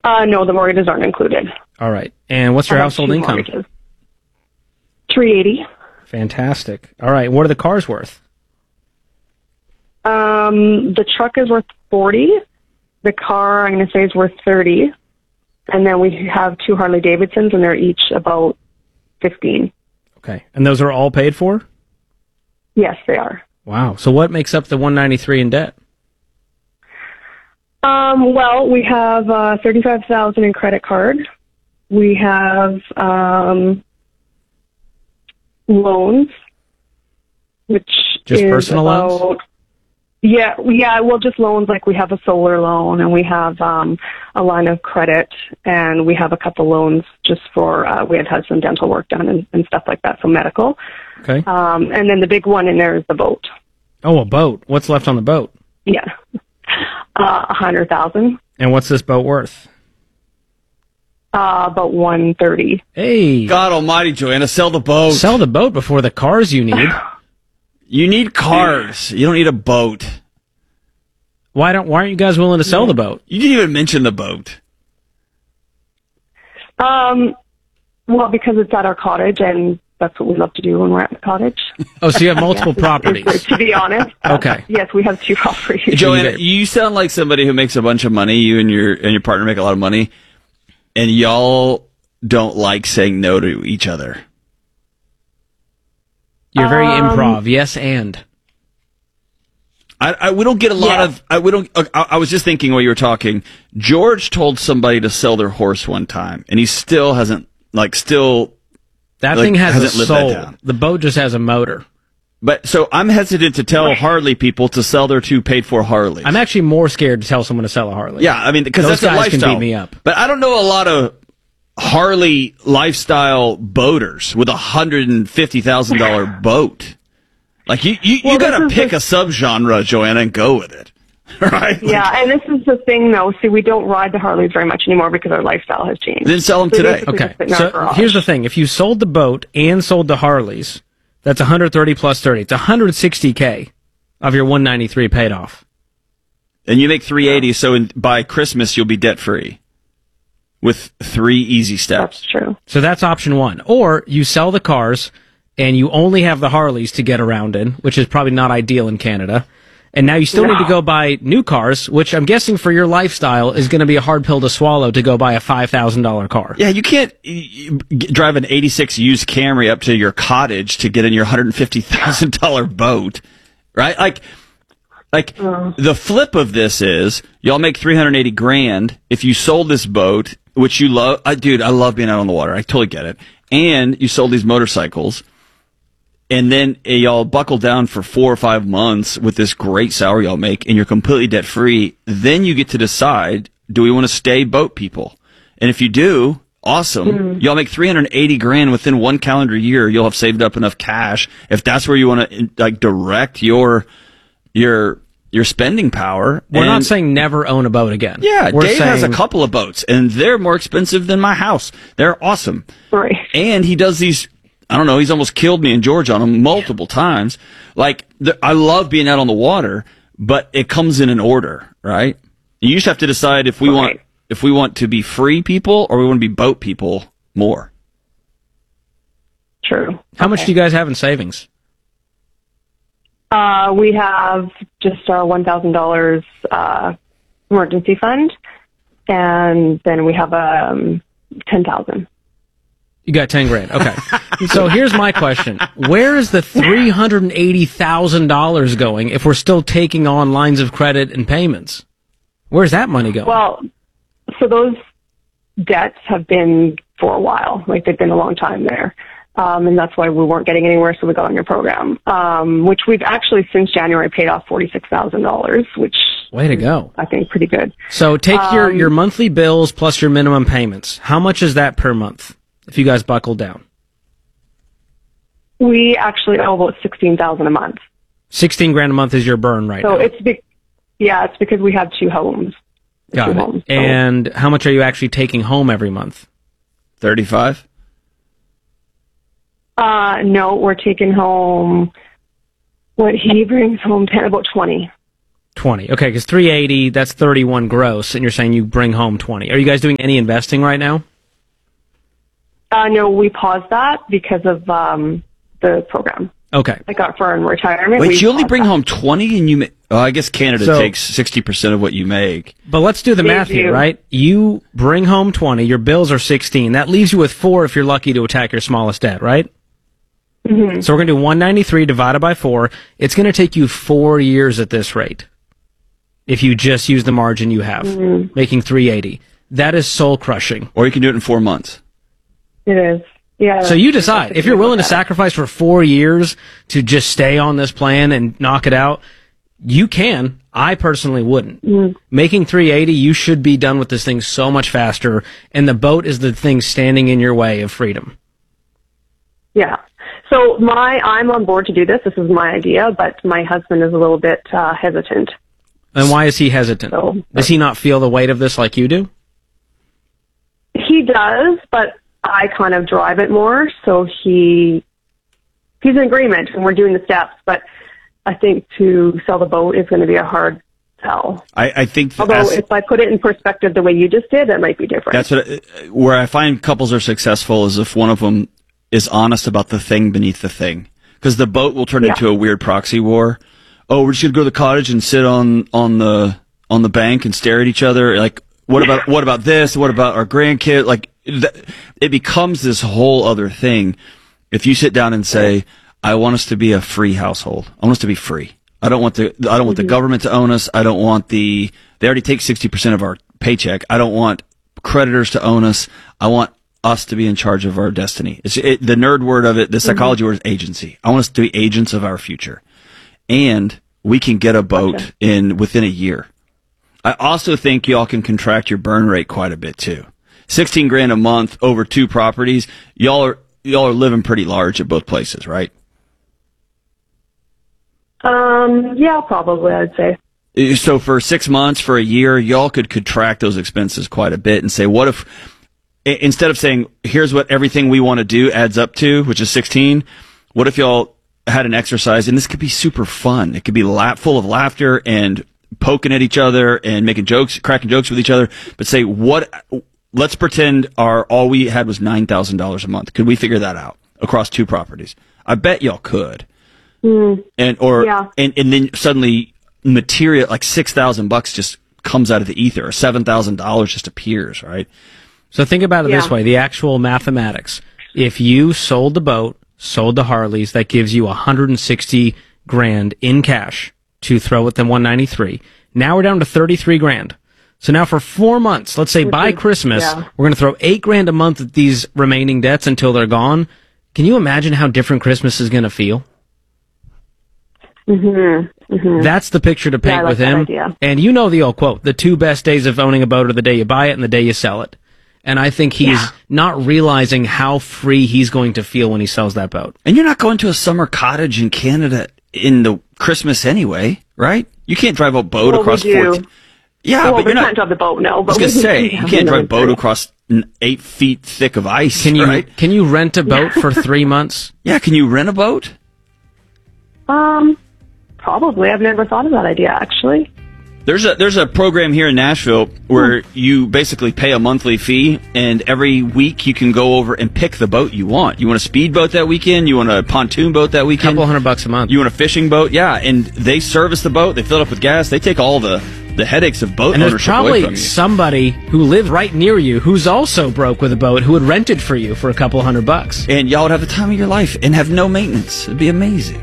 No, the mortgages aren't included. All right. And what's your household income? Mortgages. $380. Fantastic. All right. What are the cars worth? The truck is worth $40. The car, I'm going to say, is worth $30. And then we have 2 Harley Davidsons, and they're each about $15. Okay. And those are all paid for? Yes, they are. Wow. So what makes up the $193 in debt? Well, we have $35,000 in credit card. We have loans, which just is personal loans. Yeah. Well, just loans. Like we have a solar loan, and we have a line of credit, and we have a couple loans just for we had some dental work done and stuff like that, so medical. Okay. And then the big one in there is the boat. Oh, a boat. What's left on the boat? Yeah. $100,000. And what's this boat worth? About $130,000. Hey. God almighty, Joanna, sell the boat. Sell the boat before the cars you need. You need cars. You don't need a boat. Why aren't you guys willing to sell the boat? You didn't even mention the boat. Well, because it's at our cottage, and that's what we love to do when we're at the cottage. Oh, so you have multiple properties. To be honest. Okay. Yes, we have 2 properties. Joanna, you sound like somebody who makes a bunch of money. You and your partner make a lot of money, and y'all don't like saying no to each other. You're very improv. Yes, and. We don't get a lot of. I was just thinking while you were talking. George told somebody to sell their horse one time, and he still hasn't. That thing has a soul. The boat just has a motor. But so I'm hesitant to tell Harley people to sell their 2 paid-for Harleys. I'm actually more scared to tell someone to sell a Harley. Yeah, I mean, because that's a lifestyle. Those guys can beat me up. But I don't know a lot of Harley lifestyle boaters with $150,000 boat. Like you got to pick a subgenre, Joanna, and go with it. Right? Yeah, and this is the thing, though. See, we don't ride the Harleys very much anymore because our lifestyle has changed. Then sell them today. Okay, so here's the thing. If you sold the boat and sold the Harleys, that's 130 plus 30. It's $160K of your 193 paid off. And you make 380, so by Christmas you'll be debt-free with 3 easy steps. That's true. So that's option 1. Or you sell the cars and you only have the Harleys to get around in, which is probably not ideal in Canada. And now you still need to go buy new cars, which I'm guessing for your lifestyle is going to be a hard pill to swallow to go buy a $5,000 car. Yeah, you can't drive an 86 used Camry up to your cottage to get in your $150,000 boat, right? Like the flip of this is y'all make $380,000 if you sold this boat, which you love. Dude, I love being out on the water. I totally get it. And you sold these motorcycles. And then y'all buckle down for 4 or 5 months with this great salary y'all make, and you're completely debt free. Then you get to decide, do we want to stay boat people? And if you do, awesome. Mm-hmm. Y'all make $380,000 within 1 calendar year. You'll have saved up enough cash. If that's where you want to direct your spending power. We're not saying never own a boat again. Yeah, Dave has a couple of boats, and they're more expensive than my house. They're awesome. Right. And he does these. I don't know, he's almost killed me and George on them multiple times. Like, I love being out on the water, but it comes in an order, right? You just have to decide if we want to be free people or we want to be boat people more. True. How much do you guys have in savings? We have just our $1,000 emergency fund, and then we have $10,000. You got $10,000. Okay. So here's my question. Where is the $380,000 going if we're still taking on lines of credit and payments? Where's that money going? Well, so those debts have been for a while. Like, they've been a long time there. And that's why we weren't getting anywhere, so we got on your program. Which we've actually, since January, paid off $46,000, which... Way to go. I think pretty good. So take your monthly bills plus your minimum payments. How much is that per month? If you guys buckle down, we actually owe about $16,000 a month. $16,000 a month is your burn right now. So it's because we have 2 homes. Got it. Homes, so. And how much are you actually taking home every month? 35. No, we're taking home what he brings home about 20. 20. Okay, because 380, that's 31 gross, and you're saying you bring home 20. Are you guys doing any investing right now? No, we paused that because of the program. Okay. I got for in retirement. Wait, you only bring home 20 and you I guess Canada takes 60% of what you make. But let's do the math here, right? You bring home 20, your bills are 16. That leaves you with 4 if you're lucky to attack your smallest debt, right? Mm-hmm. So we're going to do 193 divided by 4. It's going to take you 4 years at this rate if you just use the margin you have, making 380. That is soul crushing. Or you can do it in 4 months. It is. Yeah. So you decide. If you're willing to sacrifice for 4 years to just stay on this plan and knock it out, you can. I personally wouldn't. Making 380, you should be done with this thing so much faster, and the boat is the thing standing in your way of freedom. Yeah. So I'm on board to do this. This is my idea, but my husband is a little bit hesitant. And why is he hesitant? Does he not feel the weight of this like you do? He does, but I kind of drive it more, so he's in agreement, and we're doing the steps, but I think to sell the boat is going to be a hard sell. I think although if I put it in perspective the way you just did, that might be different. That's where I find couples are successful is if one of them is honest about the thing beneath the thing. Because the boat will turn into a weird proxy war. Oh, we're just going to go to the cottage and sit on the bank and stare at each other. Like, what about this? What about our grandkid? Like, it becomes this whole other thing. If you sit down and say, I want us to be a free household. I want us to be free. I don't want the government to own us. I don't want they already take 60% of our paycheck. I don't want creditors to own us. I want us to be in charge of our destiny. The nerd word of it, the psychology word is agency. I want us to be agents of our future. And we can get a boat within a year. I also think y'all can contract your burn rate quite a bit too. 16 grand a month over 2 properties. Y'all are living pretty large at both places, right? Yeah, probably, I'd say. So for 6 months, for a year, y'all could contract those expenses quite a bit and say, what if, instead of saying, here's what everything we want to do adds up to, which is 16, what if y'all had an exercise, and this could be super fun. It could be full of laughter and poking at each other and making jokes, cracking jokes with each other, but say, let's pretend all we had was $9,000 a month. Could we figure that out across 2 properties? I bet y'all could. And then suddenly material like $6,000 just comes out of the ether, or $7,000 just appears, right? So think about it this way: the actual mathematics. If you sold the boat, sold the Harleys, that gives you 160 grand in cash to throw at them 193. Now we're down to 33 grand. So now for 4 months, let's say by Christmas, we're going to throw 8 grand a month at these remaining debts until they're gone. Can you imagine how different Christmas is going to feel? That's the picture to paint with him. And you know the old quote, the 2 best days of owning a boat are the day you buy it and the day you sell it. And I think he's not realizing how free he's going to feel when he sells that boat. And you're not going to a summer cottage in Canada in the Christmas anyway, right? You can't drive a boat across 14. Yeah, but we can't drive the boat, no. But I was going to say, you can't drive a boat across 8 feet thick of ice, right? Can you rent a boat for 3 months? Yeah, can you rent a boat? Probably. I've never thought of that idea, actually. There's a program here in Nashville where you basically pay a monthly fee, and every week you can go over and pick the boat you want. You want a speedboat that weekend? You want a pontoon boat that weekend? $200 a month. You want a fishing boat? Yeah, and they service the boat. They fill it up with gas. They take all the headaches of boat ownership away from you. And there's probably somebody who lives right near you who's also broke with a boat who would rent it for you for $200. And y'all would have the time of your life and have no maintenance. It'd be amazing.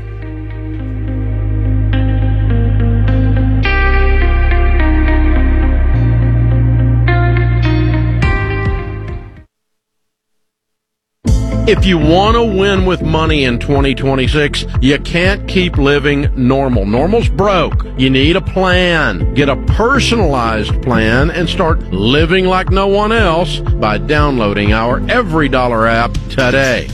If you want to win with money in 2026, you can't keep living normal. Normal's broke. You need a plan. Get a personalized plan and start living like no one else by downloading our Every Dollar app today.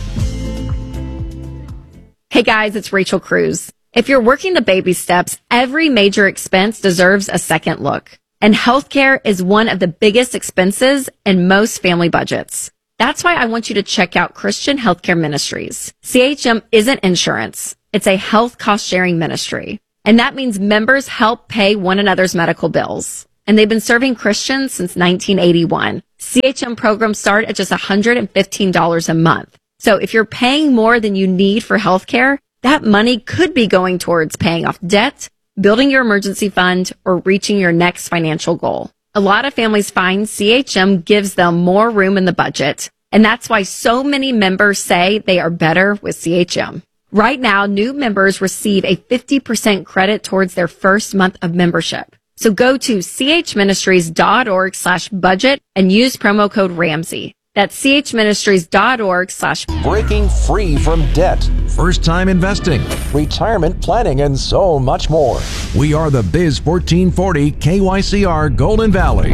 Hey guys, it's Rachel Cruz. If you're working the baby steps, every major expense deserves a second look. And healthcare is one of the biggest expenses in most family budgets. That's why I want you to check out Christian Healthcare Ministries. CHM isn't insurance. It's a health cost sharing ministry. And that means members help pay one another's medical bills. And they've been serving Christians since 1981. CHM programs start at just $115 a month. So if you're paying more than you need for healthcare, that money could be going towards paying off debt, building your emergency fund, or reaching your next financial goal. A lot of families find CHM gives them more room in the budget, and that's why so many members say they are better with CHM. Right now, new members receive a 50% credit towards their first month of membership. So go to chministries.org/budget and use promo code Ramsey. That's chministries.org/ breaking free from debt, first-time investing, retirement planning, and so much more. We are the Biz 1440 KYCR Golden Valley.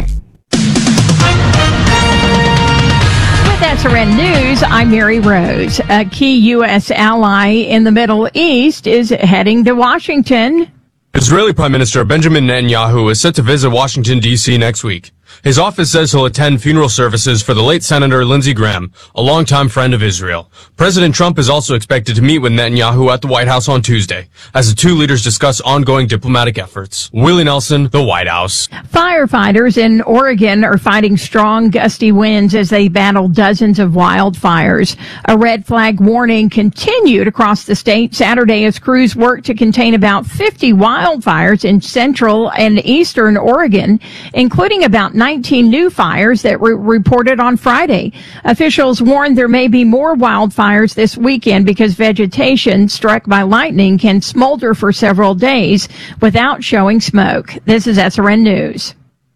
With SRN News, I'm Mary Rose. A key U.S. ally in the Middle East is heading to Washington. Israeli Prime Minister Benjamin Netanyahu is set to visit Washington, D.C. next week. His office says he'll attend funeral services for the late Senator Lindsey Graham, a longtime friend of Israel. President Trump is also expected to meet with Netanyahu at the White House on Tuesday, as the two leaders discuss ongoing diplomatic efforts. Willie Nelson, the White House. Firefighters in Oregon are fighting strong, gusty winds as they battle dozens of wildfires. A red flag warning continued across the state Saturday as crews worked to contain about 50 wildfires in central and eastern Oregon, including about 19 new fires that were reported on Friday. Officials warned there may be more wildfires this weekend because vegetation struck by lightning can smolder for several days without showing smoke. This is SRN News.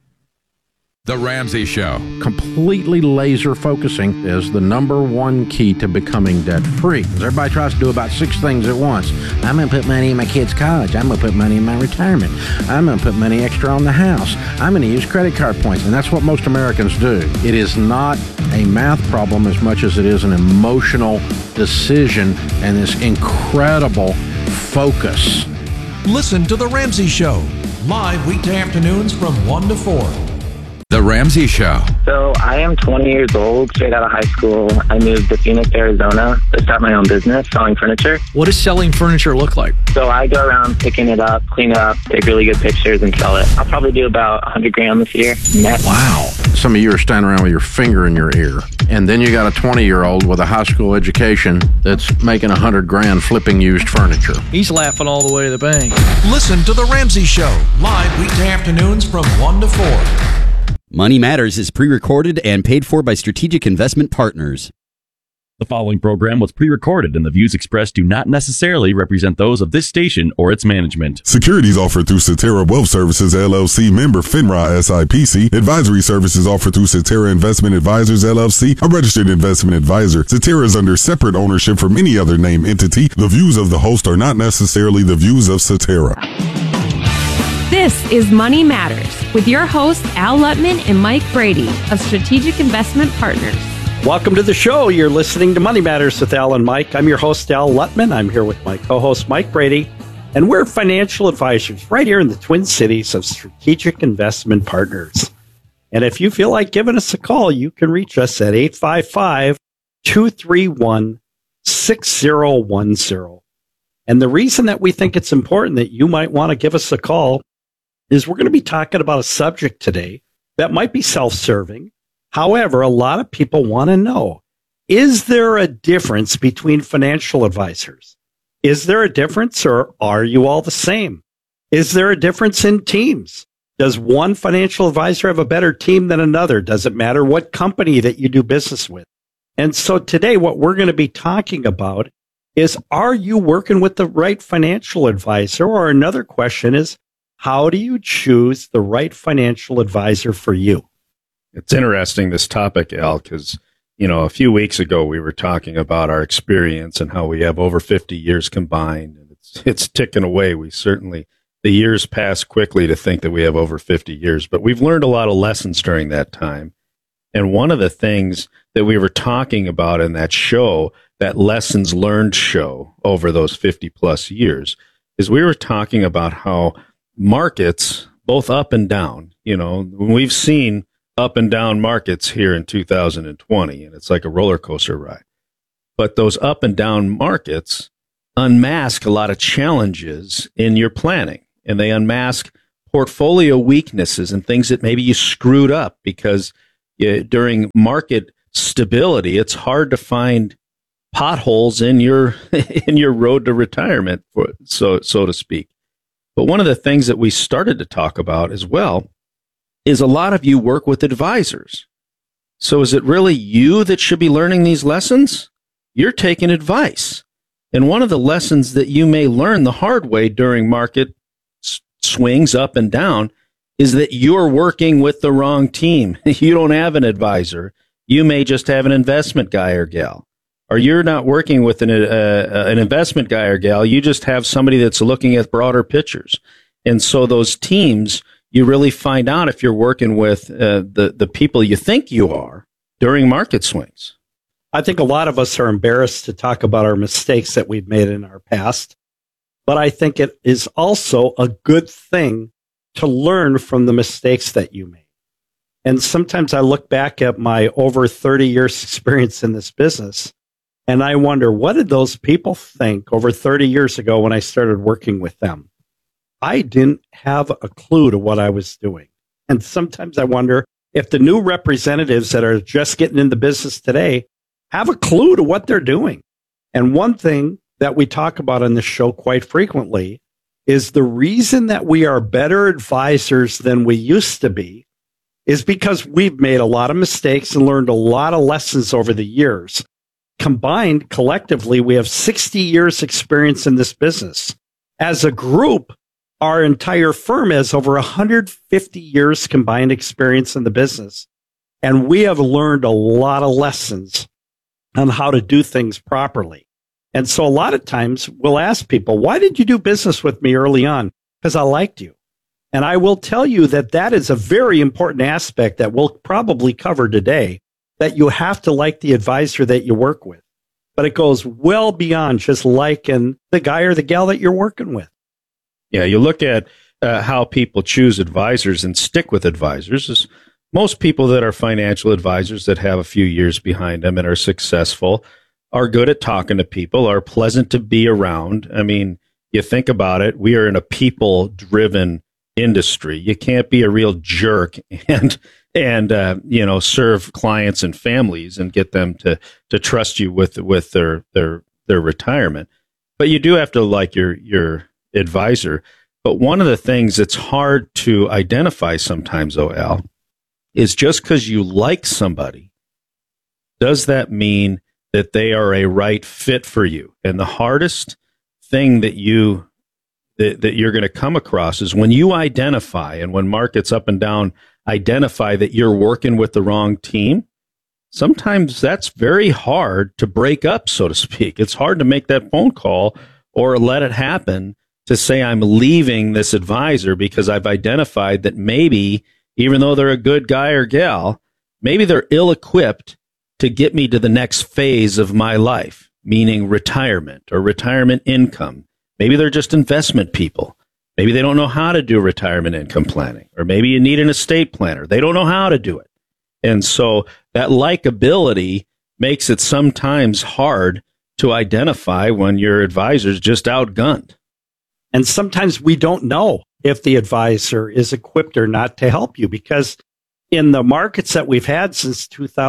The Ramsey Show. Completely laser focusing is the number one key to becoming debt free. Everybody tries to do about 6 things at once. I'm going to put money in my kids' college. I'm going to put money in my retirement. I'm going to put money extra on the house. I'm going to use credit card points. And that's what most Americans do. It is not a math problem as much as it is an emotional decision and this incredible focus. Listen to The Ramsey Show, live weekday afternoons from 1 to 4. The Ramsey Show. So I am 20 years old, straight out of high school. I moved to Phoenix, Arizona to start my own business selling furniture. What does selling furniture look like? So I go around picking it up, clean it up, take really good pictures and sell it. I'll probably do about $100,000 this year net. Wow. Some of you are standing around with your finger in your ear. And then you got a 20-year-old with a high school education that's making $100,000 flipping used furniture. He's laughing all the way to the bank. Listen to The Ramsey Show, live weekday afternoons from 1 to 4. Money Matters is pre-recorded and paid for by Strategic Investment Partners. The following program was pre-recorded and the views expressed do not necessarily represent those of this station or its management. Securities offered through Cetera Wealth Services, LLC, member FINRA SIPC. Advisory services offered through Cetera Investment Advisors, LLC, a registered investment advisor. Cetera is under separate ownership from any other named entity. The views of the host are not necessarily the views of Cetera. This is Money Matters with your hosts Al Lutman and Mike Brady of Strategic Investment Partners. Welcome to the show. You're listening to Money Matters with Al and Mike. I'm your host, Al Lutman. I'm here with my co-host, Mike Brady, and we're financial advisors right here in the Twin Cities of Strategic Investment Partners. And if you feel like giving us a call, you can reach us at 855-231-6010. And the reason that we think it's important that you might want to give us a call is we're going to be talking about a subject today that might be self-serving. However, a lot of people want to know, is there a difference between financial advisors? Is there a difference, or are you all the same? Is there a difference in teams? Does one financial advisor have a better team than another? Does it matter what company that you do business with? And so today, what we're going to be talking about is, are you working with the right financial advisor? Or another question is, how do you choose the right financial advisor for you? It's interesting, this topic, Al, because, a few weeks ago we were talking about our experience and how we have over 50 years combined. And it's ticking away. The years pass quickly to think that we have over 50 years, but we've learned a lot of lessons during that time. And one of the things that we were talking about in that show, that lessons learned show over those 50 plus years, is we were talking about how markets, both up and down, we've seen up and down markets here in 2020, and it's like a roller coaster ride. But those up and down markets unmask a lot of challenges in your planning, and they unmask portfolio weaknesses and things that maybe you screwed up because during market stability, it's hard to find potholes in your in your road to retirement, so to speak. But one of the things that we started to talk about as well is a lot of you work with advisors. So is it really you that should be learning these lessons? You're taking advice. And one of the lessons that you may learn the hard way during market swings up and down is that you're working with the wrong team. You don't have an advisor. You may just have an investment guy or gal. Or you're not working with an investment guy or gal. You just have somebody that's looking at broader pictures. And so those teams, you really find out if you're working with the people you think you are during market swings. I think a lot of us are embarrassed to talk about our mistakes that we've made in our past, but I think it is also a good thing to learn from the mistakes that you made. And sometimes I look back at my over 30 years experience in this business, and I wonder, what did those people think over 30 years ago when I started working with them? I didn't have a clue to what I was doing. And sometimes I wonder if the new representatives that are just getting in the business today have a clue to what they're doing. And one thing that we talk about on this show quite frequently is the reason that we are better advisors than we used to be is because we've made a lot of mistakes and learned a lot of lessons over the years. Combined, collectively, we have 60 years experience in this business. As a group, our entire firm has over 150 years combined experience in the business. And we have learned a lot of lessons on how to do things properly. And so a lot of times we'll ask people, why did you do business with me early on? Because I liked you. And I will tell you that that is a very important aspect that we'll probably cover today, that you have to like the advisor that you work with. But it goes well beyond just liking the guy or the gal that you're working with. Yeah, you look at how people choose advisors and stick with advisors. Is most people that are financial advisors that have a few years behind them and are successful are good at talking to people, are pleasant to be around. I mean, you think about it, we are in a people-driven industry. You can't be a real jerk and serve clients and families and get them to trust you with their retirement. But you do have to like your advisor. But one of the things that's hard to identify sometimes, Al, is just because you like somebody, does that mean that they are a right fit for you? And the hardest thing that you're going to come across is when you identify, and when markets up and down identify that you're working with the wrong team, sometimes that's very hard to break up, so to speak. It's hard to make that phone call or let it happen to say, I'm leaving this advisor because I've identified that maybe, even though they're a good guy or gal, maybe they're ill-equipped to get me to the next phase of my life, meaning retirement or retirement income. Maybe they're just investment people. Maybe they don't know how to do retirement income planning, or maybe you need an estate planner. They don't know how to do it. And so that likability makes it sometimes hard to identify when your advisor's just outgunned. And sometimes we don't know if the advisor is equipped or not to help you, because in the markets that we've had since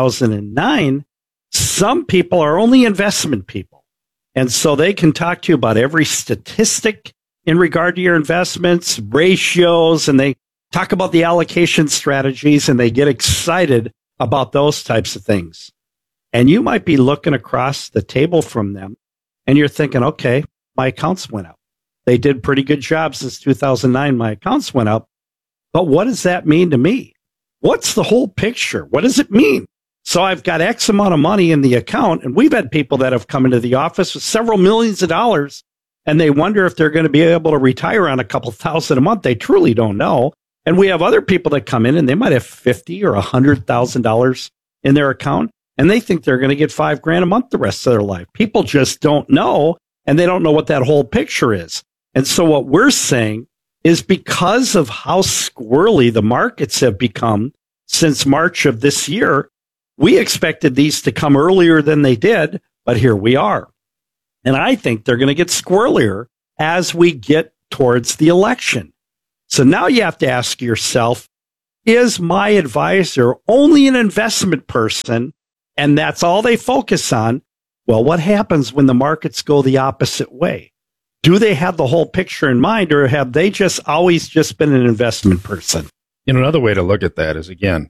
2009, some people are only investment people. And so they can talk to you about every statistic in regard to your investments, ratios, and they talk about the allocation strategies, and they get excited about those types of things. And you might be looking across the table from them, and you're thinking, okay, my accounts went up. They did pretty good job since 2009. My accounts went up. But what does that mean to me? What's the whole picture? What does it mean? So I've got X amount of money in the account, and we've had people that have come into the office with several millions of dollars, and they wonder if they're going to be able to retire on a couple thousand a month. They truly don't know. And we have other people that come in, and they might have $50,000 or $100,000 in their account, and they think they're going to get $5,000 a month the rest of their life. People just don't know, and they don't know what that whole picture is. And so what we're saying is, because of how squirrely the markets have become since March of this year, we expected these to come earlier than they did, but here we are. And I think they're going to get squirrelier as we get towards the election. So now you have to ask yourself, is my advisor only an investment person and that's all they focus on? Well, what happens when the markets go the opposite way? Do they have the whole picture in mind, or have they just always just been an investment person? Another way to look at that is, again,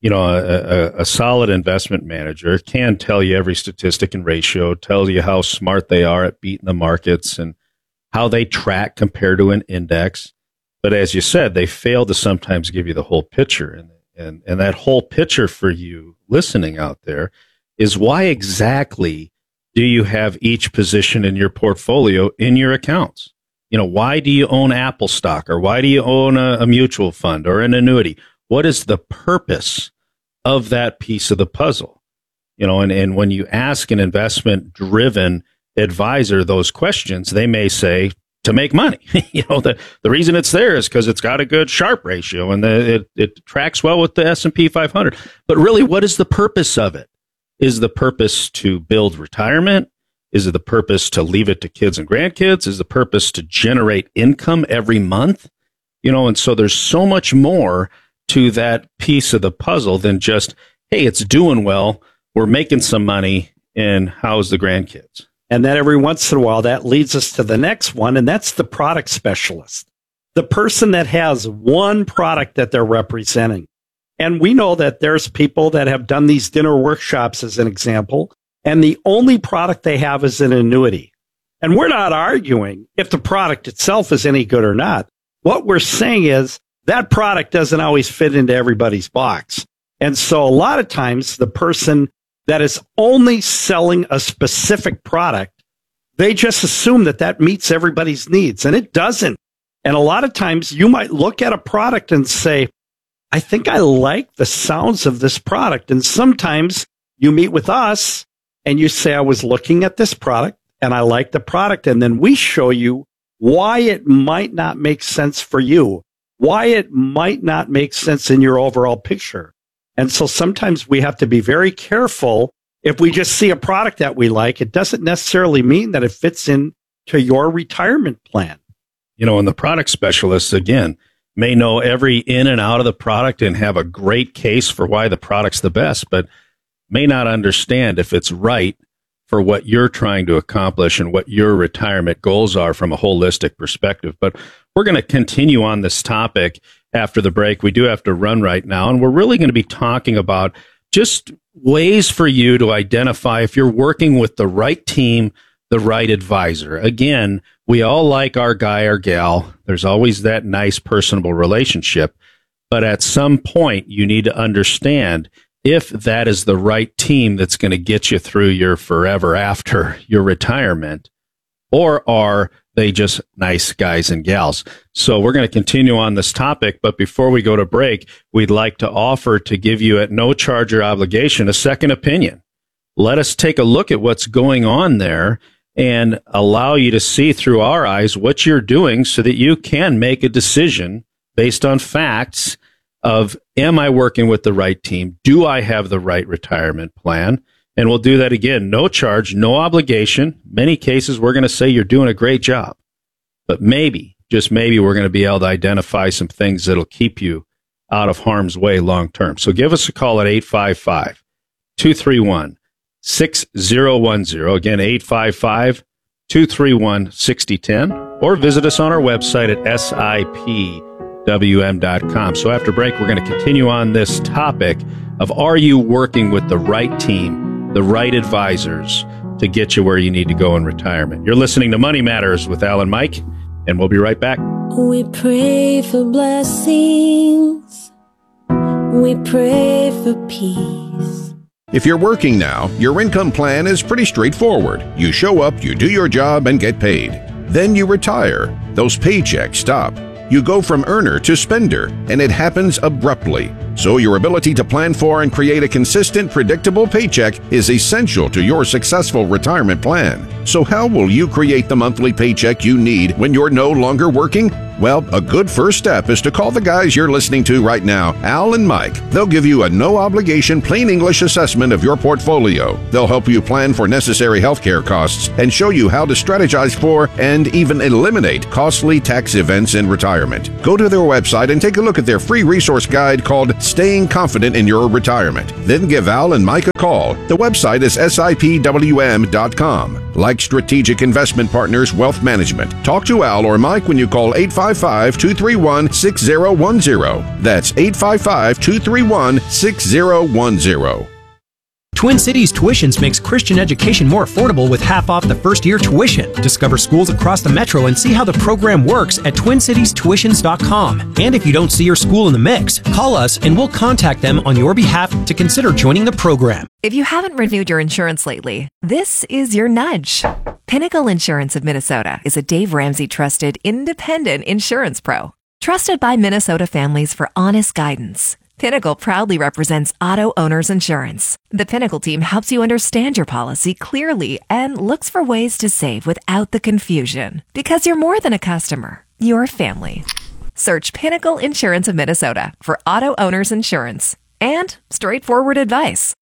a solid investment manager can tell you every statistic and ratio, tell you how smart they are at beating the markets and how they track compared to an index. But as you said, they fail to sometimes give you the whole picture. And that whole picture for you listening out there is, why exactly do you have each position in your portfolio in your accounts? Why do you own Apple stock, or why do you own a mutual fund or an annuity? What is the purpose of that piece of the puzzle? And when you ask an investment driven advisor those questions, they may say, to make money. The reason it's there is because it's got a good Sharpe ratio and it tracks well with the S&P 500. But really, what is the purpose of it? Is the purpose to build retirement? Is it the purpose to leave it to kids and grandkids? Is the purpose to generate income every month? And so there's so much more to that piece of the puzzle than just, hey, it's doing well, we're making some money, and how's the grandkids? And then every once in a while, that leads us to the next one, and that's the product specialist, the person that has one product that they're representing. And we know that there's people that have done these dinner workshops, as an example, and the only product they have is an annuity. And we're not arguing if the product itself is any good or not. What we're saying is that product doesn't always fit into everybody's box. And so a lot of times the person that is only selling a specific product, they just assume that that meets everybody's needs, and it doesn't. And a lot of times you might look at a product and say, I think I like the sounds of this product. And sometimes you meet with us and you say, I was looking at this product and I like the product. And then we show you why it might not make sense for you, why it might not make sense in your overall picture. And so sometimes we have to be very careful. If we just see a product that we like, it doesn't necessarily mean that it fits into your retirement plan. And the product specialists, again, may know every in and out of the product and have a great case for why the product's the best, but may not understand if it's right for what you're trying to accomplish and what your retirement goals are from a holistic perspective. But we're going to continue on this topic after the break. We do have to run right now, and we're really going to be talking about just ways for you to identify if you're working with the right team, the right advisor. Again, we all like our guy or gal. There's always that nice personable relationship. But at some point, you need to understand if that is the right team that's going to get you through your forever after your retirement, or are they just nice guys and gals? So we're going to continue on this topic, but before we go to break, we'd like to offer to give you, at no charge or obligation, a second opinion. Let us take a look at what's going on there and allow you to see through our eyes what you're doing so that you can make a decision based on facts of, am I working with the right team? Do I have the right retirement plan? And we'll do that again, no charge, no obligation. Many cases, we're going to say you're doing a great job. But maybe, just maybe, we're going to be able to identify some things that'll keep you out of harm's way long term. So give us a call at 855-231-6010. Again, 855-231-6010. Or visit us on our website at SIPWM.com. So after break, we're going to continue on this topic of, are you working with the right team, the right advisors to get you where you need to go in retirement? You're listening to Money Matters with Al and Mike, and we'll be right back. We pray for blessings. We pray for peace. If you're working now, your income plan is pretty straightforward. You show up, you do your job, and get paid. Then you retire. Those paychecks stop. You go from earner to spender, and it happens abruptly. So your ability to plan for and create a consistent, predictable paycheck is essential to your successful retirement plan. So how will you create the monthly paycheck you need when you're no longer working? Well, a good first step is to call the guys you're listening to right now, Al and Mike. They'll give you a no-obligation, plain English assessment of your portfolio. They'll help you plan for necessary healthcare costs and show you how to strategize for and even eliminate costly tax events in retirement. Go to their website and take a look at their free resource guide called Staying Confident in Your Retirement. Then give Al and Mike a call. The website is SIPWM.com. Like Strategic Investment Partners Wealth Management. Talk to Al or Mike when you call 855-231-6010. That's 855-231-6010. Twin Cities Tuitions makes Christian education more affordable with half off the first year tuition. Discover schools across the metro and see how the program works at TwinCitiesTuitions.com. And if you don't see your school in the mix, call us and we'll contact them on your behalf to consider joining the program. If you haven't renewed your insurance lately, this is your nudge. Pinnacle Insurance of Minnesota is a Dave Ramsey trusted independent insurance pro. Trusted by Minnesota families for honest guidance. Pinnacle proudly represents auto owners insurance. The Pinnacle team helps you understand your policy clearly and looks for ways to save without the confusion. Because you're more than a customer, you're family. Search Pinnacle Insurance of Minnesota for auto owners insurance and straightforward advice.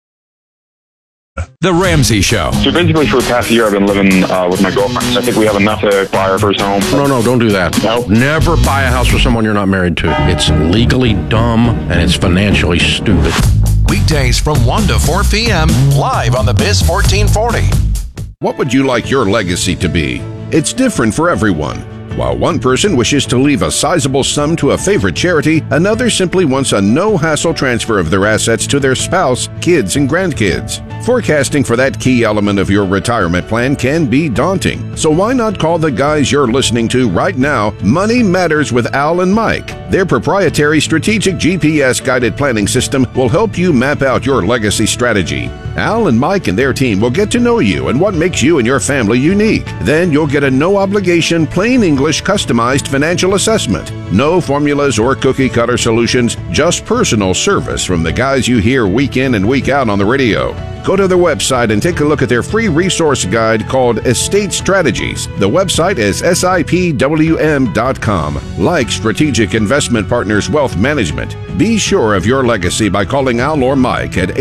The Ramsey Show. So basically for the past year I've been living with my girlfriend. I think we have enough to buy our first home. No, don't do that. Nope. Never buy a house with someone you're not married to. It's legally dumb and it's financially stupid. Weekdays from 1 to 4 p.m. live on the Biz 1440. What would you like your legacy to be? It's different for everyone. While one person wishes to leave a sizable sum to a favorite charity, another simply wants a no-hassle transfer of their assets to their spouse, kids, and grandkids. Forecasting for that key element of your retirement plan can be daunting. So why not call the guys you're listening to right now, Money Matters with Al and Mike. Their proprietary strategic GPS-guided planning system will help you map out your legacy strategy. Al and Mike and their team will get to know you and what makes you and your family unique. Then you'll get a no-obligation, plain English, customized financial assessment. No formulas or cookie-cutter solutions, just personal service from the guys you hear week in and week out on the radio. Go to their website and take a look at their free resource guide called Estate Strategies. The website is SIPWM.com. Like Strategic Investment Partners Wealth Management, be sure of your legacy by calling Al or Mike at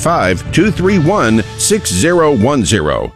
855-231-6010.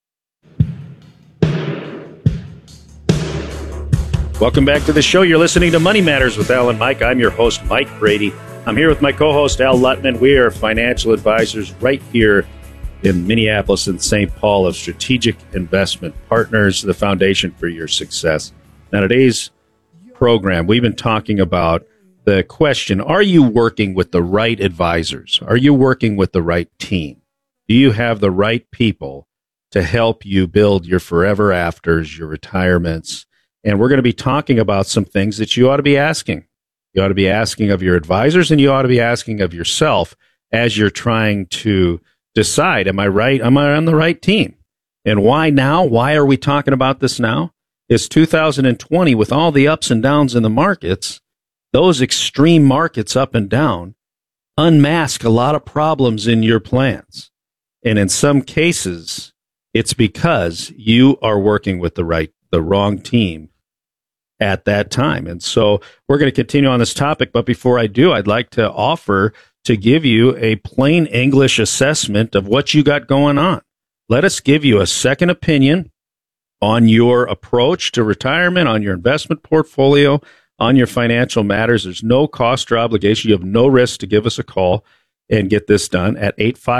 Welcome back to the show. You're listening to Money Matters with Al and Mike. I'm your host, Mike Brady. I'm here with my co-host, Al Lutman. We are financial advisors right here in Minneapolis and St. Paul of Strategic Investment Partners, the foundation for your success. Now, today's program, we've been talking about the question, are you working with the right advisors? Are you working with the right team? Do you have the right people to help you build your forever afters, your retirements? And we're going to be talking about some things that you ought to be asking. You ought to be asking of your advisors, and you ought to be asking of yourself as you're trying to decide, am I right? Am I on the right team? And why now? Why are we talking about this now? It's 2020 with all the ups and downs in the markets. Those extreme markets up and down unmask a lot of problems in your plans. And in some cases, it's because you are working with the wrong team at that time. And so we're going to continue on this topic. But before I do, I'd like to offer to give you a plain English assessment of what you got going on. Let us give you a second opinion on your approach to retirement, on your investment portfolio, on your financial matters. There's no cost or obligation. You have no risk to give us a call and get this done at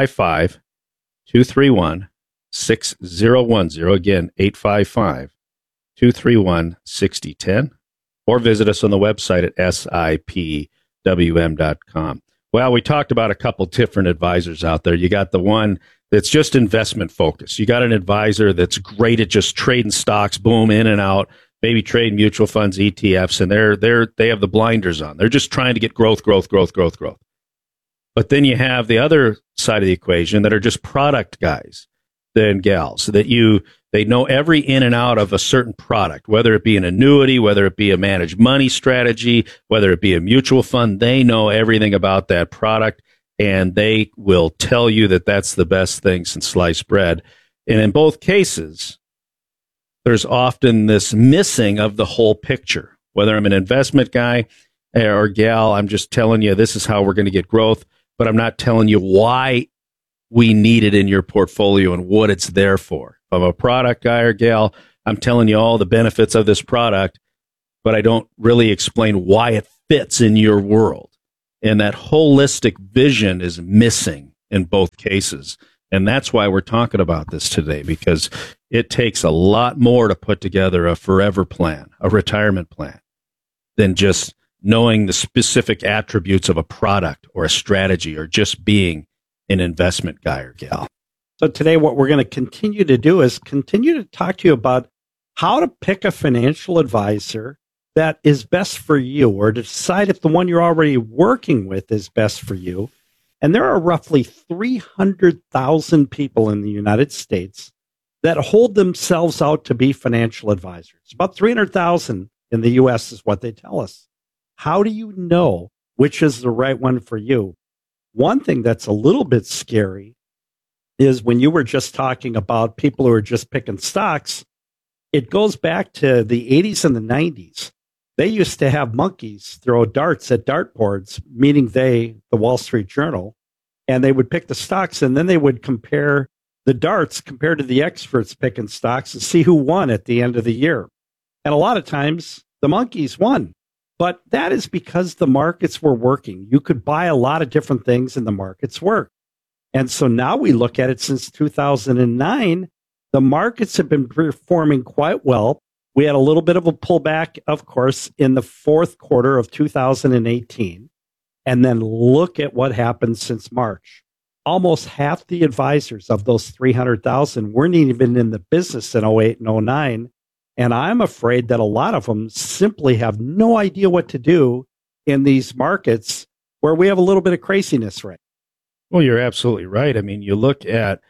855-231-6010. Again, 855-231-6010, or visit us on the website at SIPWM.com. Well, we talked about a couple different advisors out there. You got the one that's just investment focused. You got an advisor that's great at just trading stocks, boom, in and out, maybe trade mutual funds, ETFs, and they have the blinders on. They're just trying to get growth. But then you have the other side of the equation that are just product guys. than gals, that they know every in and out of a certain product, whether it be an annuity, whether it be a managed money strategy, whether it be a mutual fund. They know everything about that product, and they will tell you that that's the best thing since sliced bread. And in both cases, there's often this missing of the whole picture. Whether I'm an investment guy or gal, I'm just telling you this is how we're going to get growth, but I'm not telling you why we need it in your portfolio and what it's there for. If I'm a product guy or gal, I'm telling you all the benefits of this product, but I don't really explain why it fits in your world. And that holistic vision is missing in both cases. And that's why we're talking about this today, because it takes a lot more to put together a forever plan, a retirement plan, than just knowing the specific attributes of a product or a strategy or just being an investment guy or gal. So today what we're going to continue to do is continue to talk to you about how to pick a financial advisor that is best for you, or to decide if the one you're already working with is best for you. And there are roughly 300,000 people in the United States that hold themselves out to be financial advisors. About 300,000 in the U.S. is what they tell us. How do you know which is the right one for you? One thing that's a little bit scary is when you were just talking about people who are just picking stocks, it goes back to the 80s and the 90s. They used to have monkeys throw darts at dartboards, meaning the Wall Street Journal, and they would pick the stocks, and then they would compare the darts compared to the experts picking stocks and see who won at the end of the year. And a lot of times the monkeys won. But that is because the markets were working. You could buy a lot of different things and the markets work. And so now we look at it since 2009, the markets have been performing quite well. We had a little bit of a pullback, of course, in the fourth quarter of 2018. And then look at what happened since March. Almost half the advisors of those 300,000 weren't even in the business in 08 and 09. And I'm afraid that a lot of them simply have no idea what to do in these markets where we have a little bit of craziness right. Well, you're absolutely right. I mean, you look at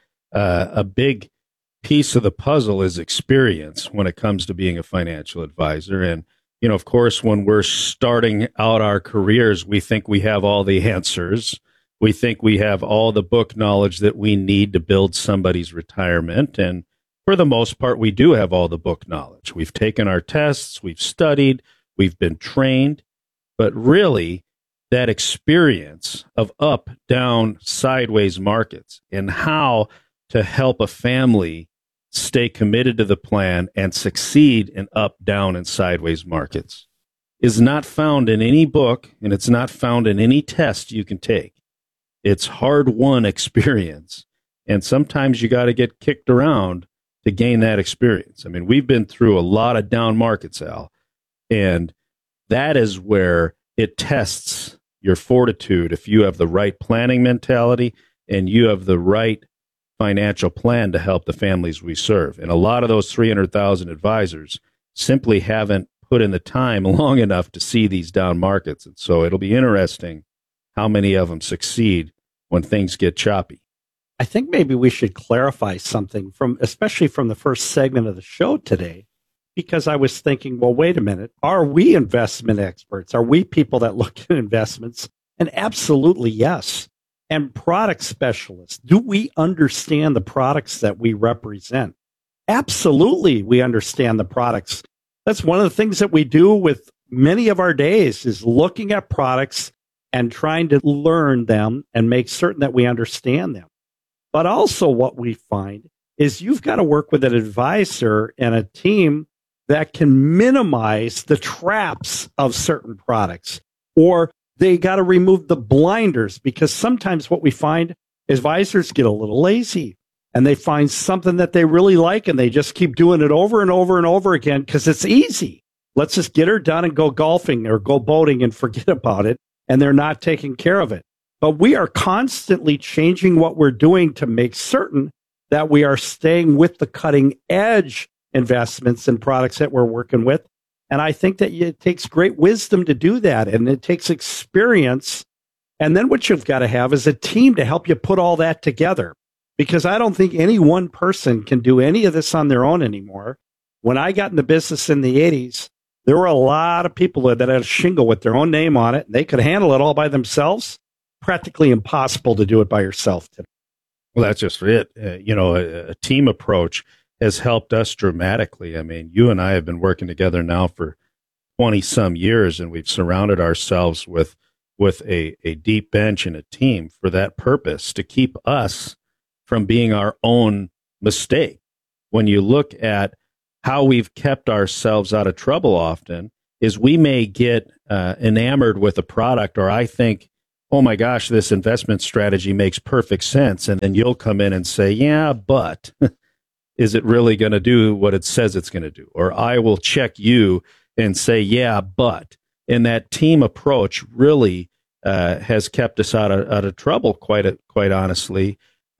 a big piece of the puzzle is experience when it comes to being a financial advisor. And, you know, of course, when we're starting out our careers, we think we have all the answers. We think we have all the book knowledge that we need to build somebody's retirement. And for the most part, we do have all the book knowledge. We've taken our tests, we've studied, we've been trained, but really that experience of up, down, sideways markets and how to help a family stay committed to the plan and succeed in up, down, and sideways markets is not found in any book, and it's not found in any test you can take. It's hard-won experience, and sometimes you got to get kicked around to gain that experience. I mean, we've been through a lot of down markets, Al, and that is where it tests your fortitude if you have the right planning mentality and you have the right financial plan to help the families we serve. And a lot of those 300,000 advisors simply haven't put in the time long enough to see these down markets. And so it'll be interesting how many of them succeed when things get choppy. I think maybe we should clarify something especially from the first segment of the show today, because I was thinking, well, wait a minute. Are we investment experts? Are we people that look at investments? And absolutely, yes. And product specialists. Do we understand the products that we represent? Absolutely, we understand the products. That's one of the things that we do with many of our days is looking at products and trying to learn them and make certain that we understand them. But also what we find is you've got to work with an advisor and a team that can minimize the traps of certain products, or they got to remove the blinders, because sometimes what we find is advisors get a little lazy and they find something that they really like and they just keep doing it over and over and over again because it's easy. Let's just get her done and go golfing or go boating and forget about it. And they're not taking care of it. But we are constantly changing what we're doing to make certain that we are staying with the cutting edge investments and products that we're working with. And I think that it takes great wisdom to do that. And it takes experience. And then what you've got to have is a team to help you put all that together. because I don't think any one person can do any of this on their own anymore. When I got in the business in the 80s, there were a lot of people that had a shingle with their own name on it, and they could handle it all by themselves. Practically impossible to do it by yourself today. Well, that's just it. A team approach has helped us dramatically. I mean, you and I have been working together now for 20 some years, and we've surrounded ourselves with a deep bench and a team for that purpose, to keep us from being our own mistake. When you look at how we've kept ourselves out of trouble often, is we may get enamored with a product, or I think, oh my gosh, this investment strategy makes perfect sense. And then you'll come in and say, yeah, but is it really going to do what it says it's going to do? Or I will check you and say, yeah, but. And that team approach really has kept us out of trouble, quite honestly,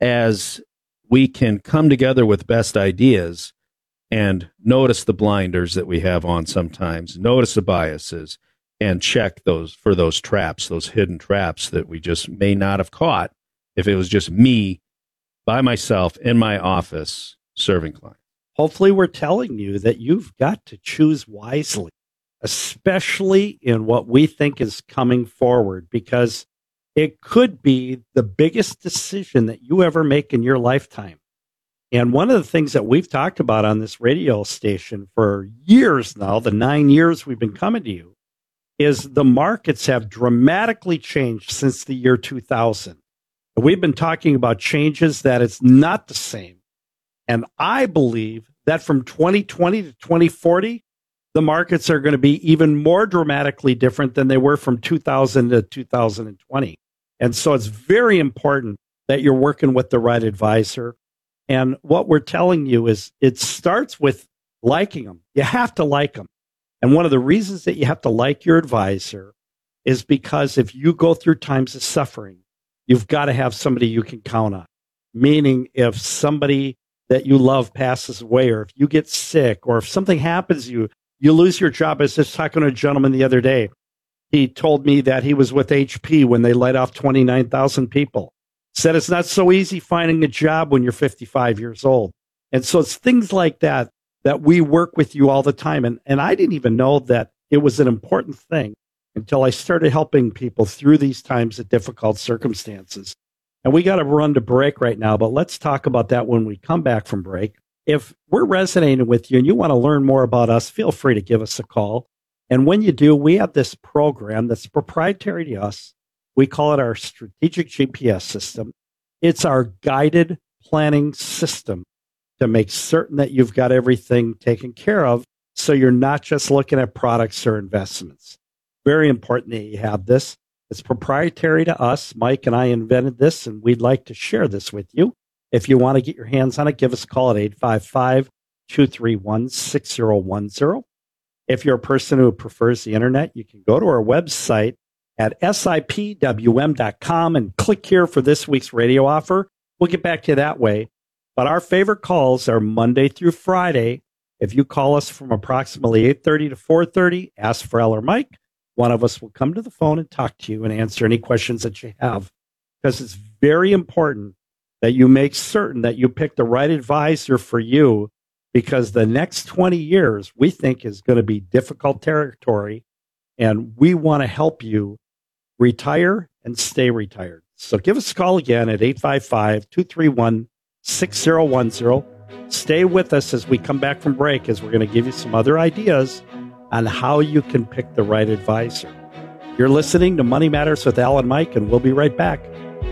as we can come together with best ideas and notice the blinders that we have on sometimes, notice the biases, and check those traps, those hidden traps that we just may not have caught if it was just me by myself in my office serving clients. Hopefully we're telling you that you've got to choose wisely, especially in what we think is coming forward, because it could be the biggest decision that you ever make in your lifetime. And one of the things that we've talked about on this radio station for years now, the 9 years we've been coming to you, is the markets have dramatically changed since the year 2000. We've been talking about changes that it's not the same. And I believe that from 2020 to 2040, the markets are going to be even more dramatically different than they were from 2000 to 2020. And so it's very important that you're working with the right advisor. And what we're telling you is it starts with liking them. You have to like them. And one of the reasons that you have to like your advisor is because if you go through times of suffering, you've got to have somebody you can count on. Meaning if somebody that you love passes away, or if you get sick, or if something happens to you, you lose your job. I was just talking to a gentleman the other day. He told me that he was with HP when they laid off 29,000 people. Said it's not so easy finding a job when you're 55 years old. And so it's things like that that we work with you all the time. And I didn't even know that it was an important thing until I started helping people through these times of difficult circumstances. And we got to run to break right now, but let's talk about that when we come back from break. If we're resonating with you and you want to learn more about us, feel free to give us a call. And when you do, we have this program that's proprietary to us. We call it our strategic GPS system. It's our guided planning system to make certain that you've got everything taken care of, so you're not just looking at products or investments. Very important that you have this. It's proprietary to us. Mike and I invented this, and we'd like to share this with you. If you want to get your hands on it, give us a call at 855-231-6010. If you're a person who prefers the internet, you can go to our website at sipwm.com and click here for this week's radio offer. We'll get back to you that way. But our favorite calls are Monday through Friday. If you call us from approximately 8:30 to 4:30, ask for Al or Mike. One of us will come to the phone and talk to you and answer any questions that you have, because it's very important that you make certain that you pick the right advisor for you, because the next 20 years we think is going to be difficult territory, and we want to help you retire and stay retired. So give us a call again at 855-231-6010. Stay with us as we come back from break, as we're going to give you some other ideas on how you can pick the right advisor. You're listening to Money Matters with Al and Mike, and we'll be right back.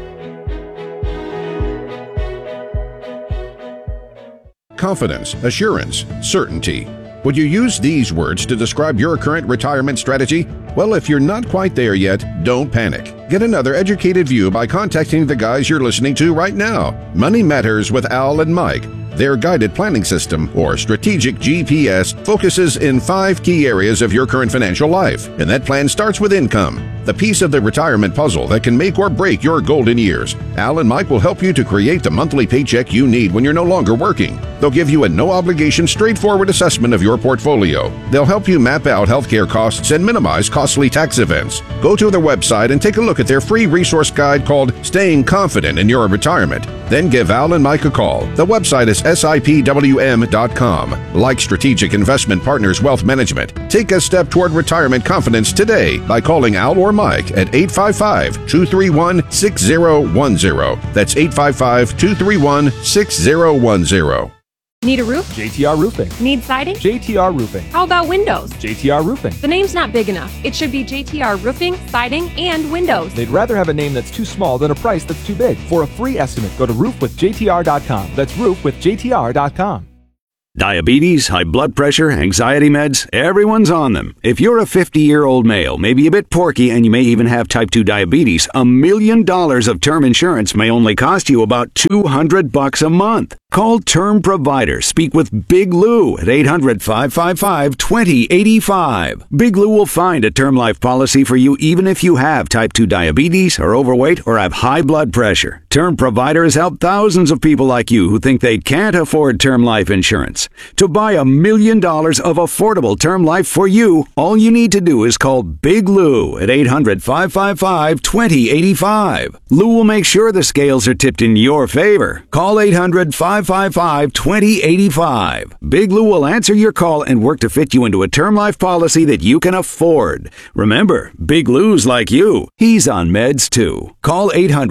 Confidence, assurance, certainty. Would you use these words to describe your current retirement strategy? Well, if you're not quite there yet, don't panic. Get another educated view by contacting the guys you're listening to right now. Money Matters with Al and Mike. Their guided planning system, or strategic GPS, focuses in 5 key areas of your current financial life. And that plan starts with income, the piece of the retirement puzzle that can make or break your golden years. Al and Mike will help you to create the monthly paycheck you need when you're no longer working. They'll give you a no-obligation, straightforward assessment of your portfolio. They'll help you map out healthcare costs and minimize costly tax events. Go to their website and take a look at their free resource guide called Staying Confident in Your Retirement. Then give Al and Mike a call. The website is SIPWM.com. Like Strategic Investment Partners Wealth Management, take a step toward retirement confidence today by calling Al or Mike at 855-231-6010. That's 855-231-6010. Need a roof? JTR Roofing. Need siding? JTR Roofing. How about windows? JTR Roofing. The name's not big enough. It should be JTR Roofing, Siding, and Windows. They'd rather have a name that's too small than a price that's too big. For a free estimate, go to roofwithjtr.com. That's roofwithjtr.com. Diabetes, high blood pressure, anxiety meds, everyone's on them. If you're a 50-year-old male, maybe a bit porky, and you may even have type 2 diabetes, $1 million of term insurance may only cost you about $200 a month. Call Term Provider. Speak with Big Lou at 800-555-2085. Big Lou will find a term life policy for you even if you have type 2 diabetes, are overweight, or have high blood pressure. Term Provider has helped thousands of people like you who think they can't afford term life insurance. To buy $1 million of affordable term life for you, all you need to do is call Big Lou at 800-555-2085. Lou will make sure the scales are tipped in your favor. Call 800-555-2085. Big Lou will answer your call and work to fit you into a term life policy that you can afford. Remember, Big Lou's like you. He's on meds too. Call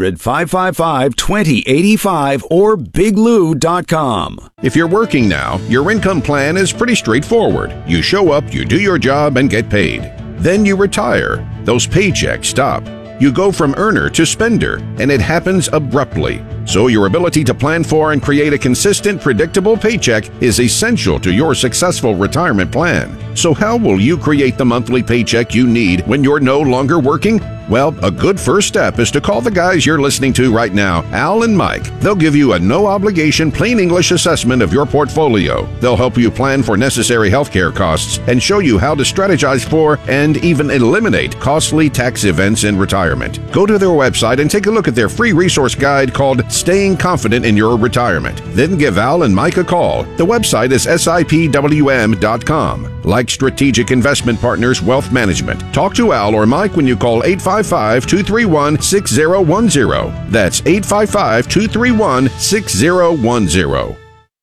800-555-2085 or biglou.com. If you're working now, your income plan is pretty straightforward. You show up, you do your job, and get paid. Then you retire. Those paychecks stop. You go from earner to spender, and it happens abruptly. So your ability to plan for and create a consistent, predictable paycheck is essential to your successful retirement plan. So how will you create the monthly paycheck you need when you're no longer working? Well, a good first step is to call the guys you're listening to right now, Al and Mike. They'll give you a no-obligation, plain English assessment of your portfolio. They'll help you plan for necessary healthcare costs and show you how to strategize for and even eliminate costly tax events in retirement. Go to their website and take a look at their free resource guide called Staying Confident in Your Retirement. Then give Al and Mike a call. The website is SIPWM.com. Like Strategic Investment Partners Wealth Management. Talk to Al or Mike when you call 855-231-6010. That's 855-231-6010.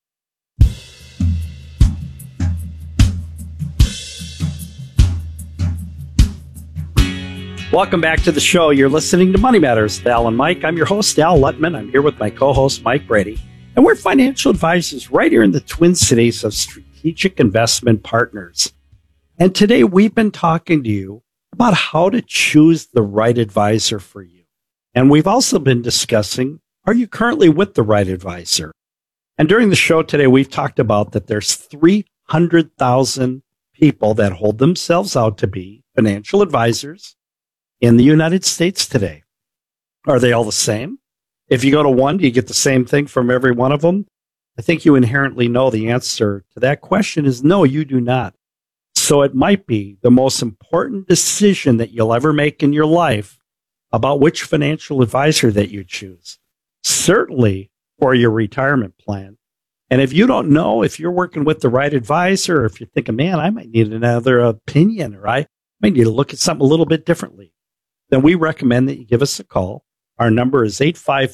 Welcome back to the show. You're listening to Money Matters with Al and Mike. I'm your host, Al Lutman. I'm here with my co-host, Mike Brady. And we're financial advisors right here in the Twin Cities of Strategic Investment Partners. And today we've been talking to you about how to choose the right advisor for you. And we've also been discussing, are you currently with the right advisor? And during the show today, we've talked about that there's 300,000 people that hold themselves out to be financial advisors in the United States today. Are they all the same? If you go to one, do you get the same thing from every one of them? I think you inherently know the answer to that question is no, you do not. So it might be the most important decision that you'll ever make in your life about which financial advisor that you choose, certainly for your retirement plan. And if you don't know if you're working with the right advisor, or if you're thinking, man, I might need another opinion, or I might need to look at something a little bit differently, then we recommend that you give us a call. Our number is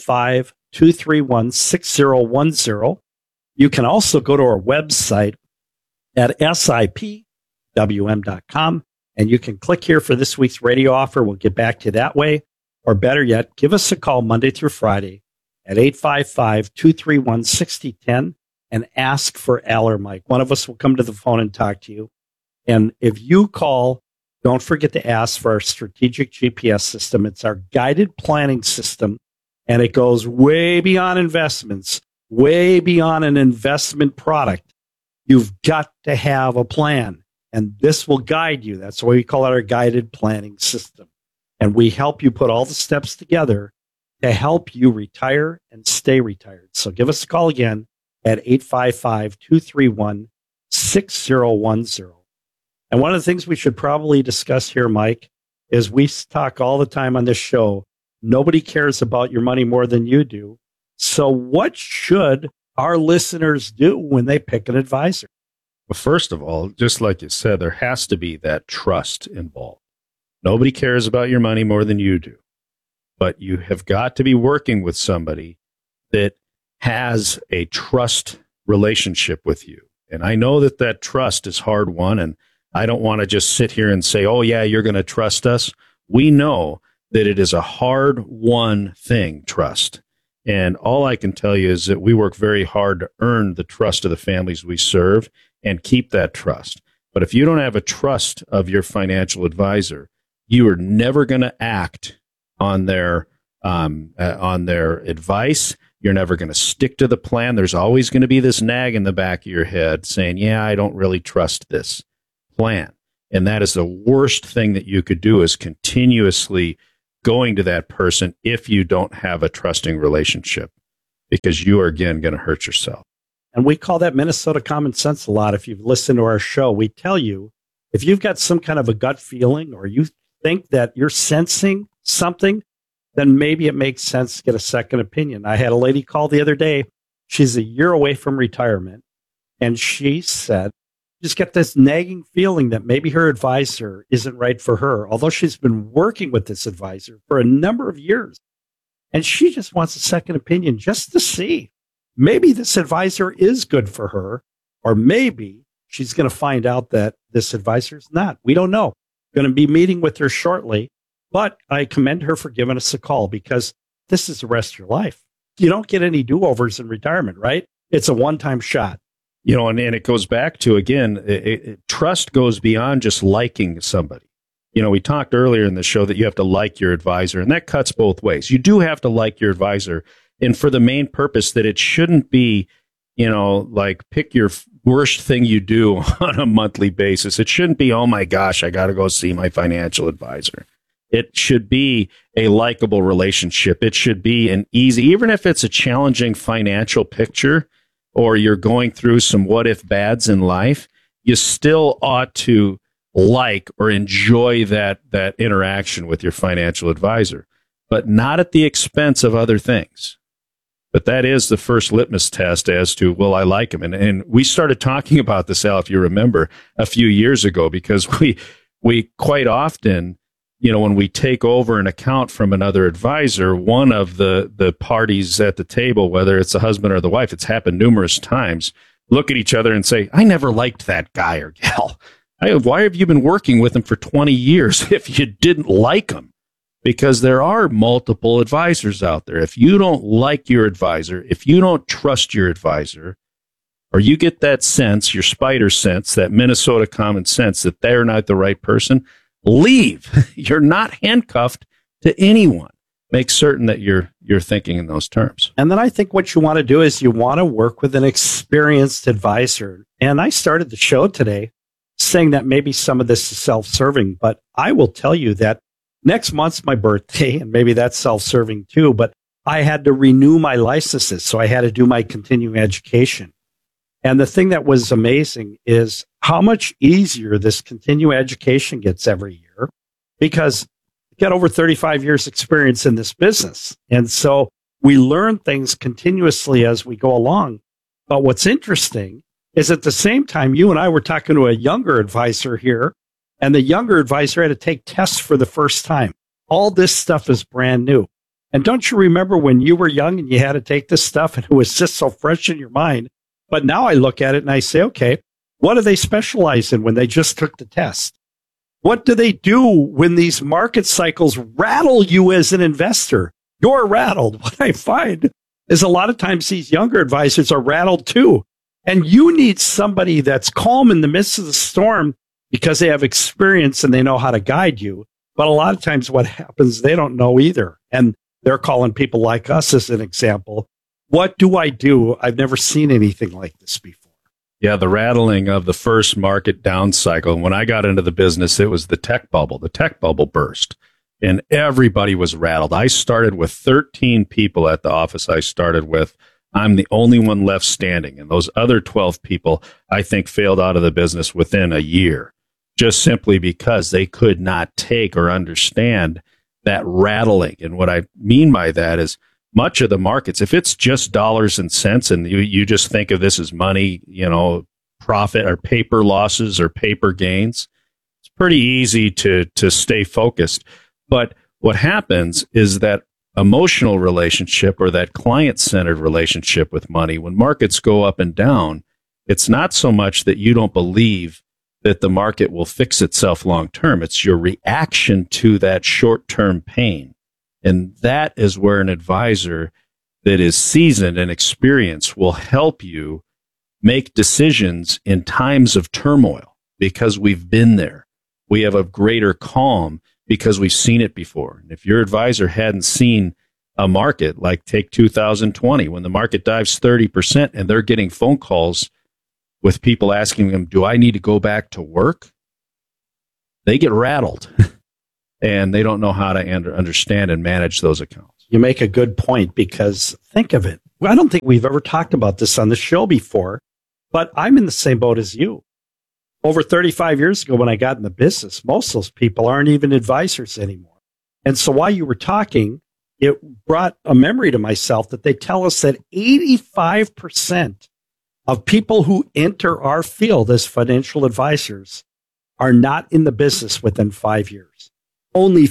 855-231-6010. You can also go to our website at SIPWM.com, and you can click here for this week's radio offer. We'll get back to you that way. Or better yet, give us a call Monday through Friday at 855-231-6010 and ask for Al or Mike. One of us will come to the phone and talk to you. And if you call, don't forget to ask for our strategic GPS system. It's our guided planning system, and it goes way beyond investments, way beyond an investment product. You've got to have a plan, and this will guide you. That's why we call it our guided planning system. And we help you put all the steps together to help you retire and stay retired. So give us a call again at 855-231-6010. And one of the things we should probably discuss here, Mike, is we talk all the time on this show. Nobody cares about your money more than you do. So what should our listeners do when they pick an advisor? Well, first of all, just like you said, there has to be that trust involved. Nobody cares about your money more than you do. But you have got to be working with somebody that has a trust relationship with you. And I know that that trust is hard won, and I don't want to just sit here and say, oh, yeah, you're going to trust us. We know that it is a hard won thing, trust. And all I can tell you is that we work very hard to earn the trust of the families we serve and keep that trust. But if you don't have a trust of your financial advisor, you are never going to act on their advice. You're never going to stick to the plan. There's always going to be this nag in the back of your head saying, yeah, I don't really trust this plan. And that is the worst thing that you could do, is continuously going to that person if you don't have a trusting relationship, because you are, again, going to hurt yourself. And we call that Minnesota common sense a lot. If you've listened to our show, we tell you, if you've got some kind of a gut feeling, or you think that you're sensing something, then maybe it makes sense to get a second opinion. I had a lady call the other day. She's a year away from retirement. And she said, just get this nagging feeling that maybe her advisor isn't right for her, although she's been working with this advisor for a number of years. And she just wants a second opinion just to see. Maybe this advisor is good for her, or maybe she's going to find out that this advisor is not. We don't know. Going to be meeting with her shortly, but I commend her for giving us a call, because this is the rest of your life. You don't get any do-overs in retirement, right? It's a one-time shot. You know, and it goes back to, again, trust goes beyond just liking somebody. You know, we talked earlier in the show that you have to like your advisor, and that cuts both ways. You do have to like your advisor, and for the main purpose that it shouldn't be, you know, like pick your worst thing you do on a monthly basis. It shouldn't be, oh my gosh, I got to go see my financial advisor. It should be a likable relationship. It should be an easy, even if it's a challenging financial picture, or you're going through some what if bads in life, you still ought to like or enjoy that interaction with your financial advisor, but not at the expense of other things. But that is the first litmus test as to, will I like him? And we started talking about this, Al, if you remember, a few years ago, because we quite often, you know, when we take over an account from another advisor, one of the parties at the table, whether it's the husband or the wife, it's happened numerous times, look at each other and say, I never liked that guy or gal. Why have you been working with him for 20 years if you didn't like him? Because there are multiple advisors out there. If you don't like your advisor, if you don't trust your advisor, or you get that sense, your spider sense, that Minnesota common sense that they're not the right person, leave. You're not handcuffed to anyone. Make certain that you're thinking in those terms. And then I think what you want to do is you want to work with an experienced advisor. And I started the show today saying that maybe some of this is self-serving, but I will tell you that next month's my birthday, and maybe that's self-serving too, but I had to renew my licenses, so I had to do my continuing education. And the thing that was amazing is how much easier this continuing education gets every year, because I've got over 35 years experience in this business. And so we learn things continuously as we go along. But what's interesting is at the same time, you and I were talking to a younger advisor here, and the younger advisor had to take tests for the first time. All this stuff is brand new. And don't you remember when you were young and you had to take this stuff and it was just so fresh in your mind? But now I look at it and I say, okay, what do they specialize in when they just took the test? What do they do when these market cycles rattle you as an investor? You're rattled. What I find is a lot of times these younger advisors are rattled too. And you need somebody that's calm in the midst of the storm because they have experience and they know how to guide you. But a lot of times what happens, they don't know either. And they're calling people like us as an example. What do I do? I've never seen anything like this before. Yeah, the rattling of the first market down cycle. When I got into the business, it was the tech bubble. The tech bubble burst and everybody was rattled. I started with 13 people at the office I started with. I'm the only one left standing. And those other 12 people, I think, failed out of the business within a year, just simply because they could not take or understand that rattling. And what I mean by that is much of the markets, if it's just dollars and cents and you just think of this as money, profit or paper losses or paper gains, it's pretty easy to stay focused. But what happens is that emotional relationship or that client-centered relationship with money, when markets go up and down, it's not so much that you don't believe that the market will fix itself long-term. It's your reaction to that short-term pain. And that is where an advisor that is seasoned and experienced will help you make decisions in times of turmoil because we've been there. We have a greater calm because we've seen it before. And if your advisor hadn't seen a market like take 2020, when the market dives 30% and they're getting phone calls with people asking them, do I need to go back to work? They get rattled. And they don't know how to understand and manage those accounts. You make a good point because think of it. I don't think we've ever talked about this on the show before, but I'm in the same boat as you. Over 35 years ago when I got in the business, most of those people aren't even advisors anymore. And so while you were talking, it brought a memory to myself that they tell us that 85% of people who enter our field as financial advisors are not in the business within 5 years. Only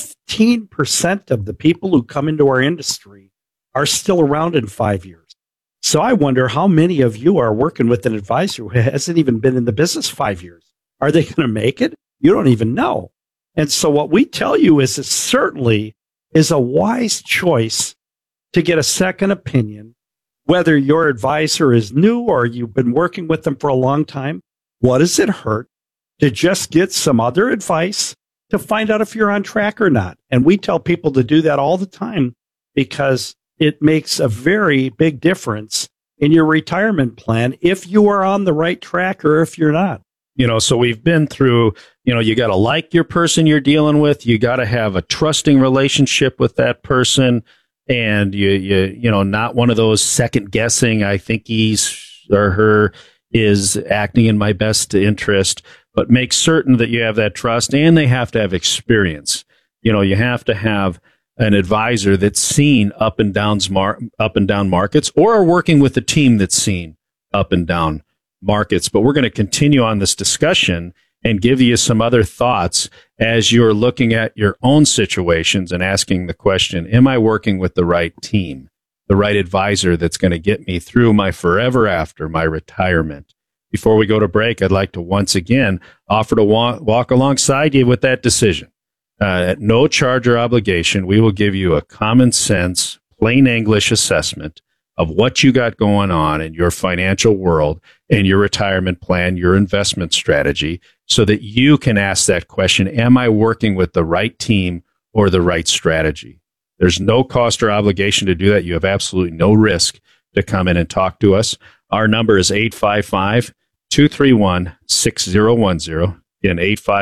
15% of the people who come into our industry are still around in 5 years. So I wonder how many of you are working with an advisor who hasn't even been in the business 5 years. Are they going to make it? You don't even know. And so what we tell you is it certainly is a wise choice to get a second opinion, whether your advisor is new or you've been working with them for a long time. What does it hurt to just get some other advice to find out if you're on track or not? And we tell people to do that all the time because it makes a very big difference in your retirement plan if you are on the right track or if you're not. So we've been through, you got to like your person you're dealing with. You got to have a trusting relationship with that person. And you not one of those second guessing, I think he's or her is acting in my best interest, but make certain that you have that trust and they have to have experience. You have to have an advisor that's seen up and down markets or are working with a team that's seen up and down markets. But we're going to continue on this discussion and give you some other thoughts as you're looking at your own situations and asking the question, am I working with the right team, the right advisor that's going to get me through my forever after my retirement? Before we go to break, I'd like to once again offer to walk alongside you with that decision. At no charge or obligation, we will give you a common sense, plain English assessment of what you got going on in your financial world and your retirement plan, your investment strategy, so that you can ask that question, am I working with the right team or the right strategy? There's no cost or obligation to do that. You have absolutely no risk to come in and talk to us. Our number is 855-231-6010. Again,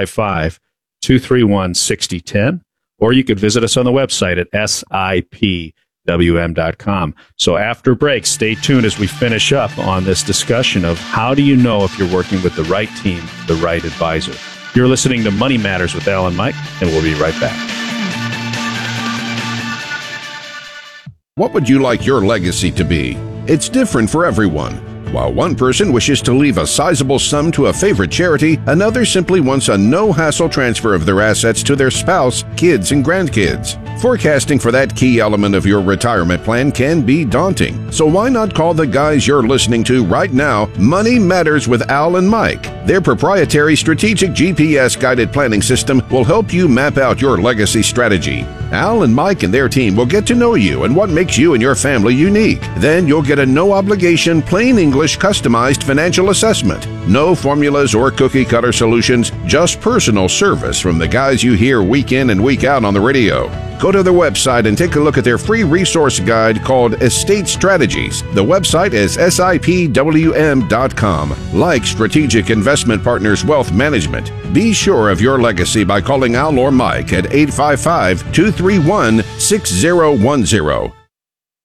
855-231-6010. Or you could visit us on the website at SIPWM.com. So after break, stay tuned as we finish up on this discussion of how do you know if you're working with the right team, the right advisor. You're listening to Money Matters with Al and Mike, and we'll be right back. What would you like your legacy to be? It's different for everyone. While one person wishes to leave a sizable sum to a favorite charity, another simply wants a no-hassle transfer of their assets to their spouse, kids, and grandkids. Forecasting for that key element of your retirement plan can be daunting. So why not call the guys you're listening to right now, Money Matters with Al and Mike. Their proprietary strategic GPS-guided planning system will help you map out your legacy strategy. Al and Mike and their team will get to know you and what makes you and your family unique. Then you'll get a no-obligation, plain English, customized financial assessment. No formulas or cookie-cutter solutions, just personal service from the guys you hear week in and week out on the radio. Go to their website and take a look at their free resource guide called Estate Strategies. The website is SIPWM.com. Like Strategic Investment Partners Wealth Management, be sure of your legacy by calling Al or Mike at 855-231-6010.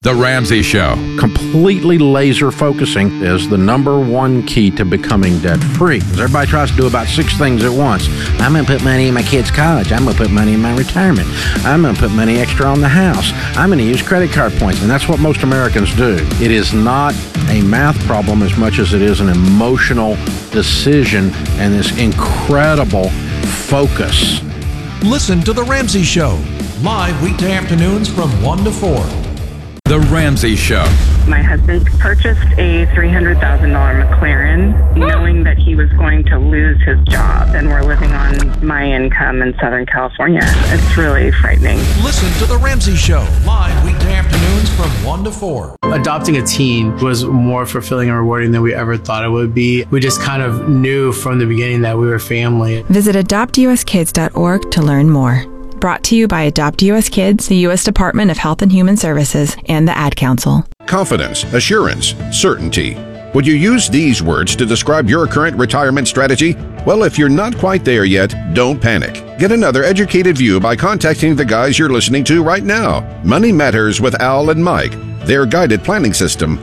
The Ramsey Show. Completely laser focusing is the number one key to becoming debt-free. Because everybody tries to do about 6 things at once. I'm going to put money in my kid's college. I'm going to put money in my retirement. I'm going to put money extra on the house. I'm going to use credit card points. And that's what most Americans do. It is not a math problem as much as it is an emotional decision and this incredible focus. Listen to The Ramsey Show, live weekday afternoons from 1 to 4. The Ramsey Show. My husband purchased a $300,000 McLaren knowing that he was going to lose his job, and we're living on my income in Southern California. It's really frightening. Listen to The Ramsey Show, live weekday afternoons from 1 to 4. Adopting a teen was more fulfilling and rewarding than we ever thought it would be. We just kind of knew from the beginning that we were family. Visit adoptuskids.org to learn more. Brought to you by Adopt US Kids, the U.S. Department of Health and Human Services, and the Ad Council. Confidence, assurance, certainty. Would you use these words to describe your current retirement strategy? Well, if you're not quite there yet, don't panic. Get another educated view by contacting the guys you're listening to right now. Money Matters with Al and Mike. Their guided planning system